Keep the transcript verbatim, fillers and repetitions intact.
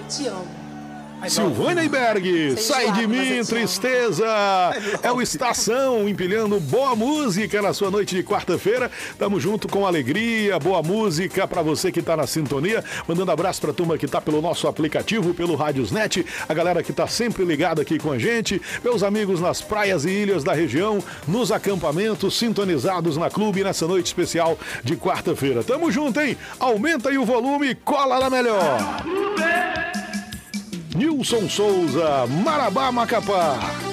Te amo. Silvânia Iberg, sai de mim, tristeza. É o Estação empilhando boa música na sua noite de quarta-feira. Tamo junto com alegria, boa música pra você que tá na sintonia. Mandando abraço pra turma que tá pelo nosso aplicativo, pelo Radiosnet, a galera que tá sempre ligada aqui com a gente, meus amigos nas praias e ilhas da região, nos acampamentos, sintonizados na clube nessa noite especial de quarta-feira. Tamo junto, hein? Aumenta aí o volume, cola na melhor. Nilson Souza, Marabá, Macapá.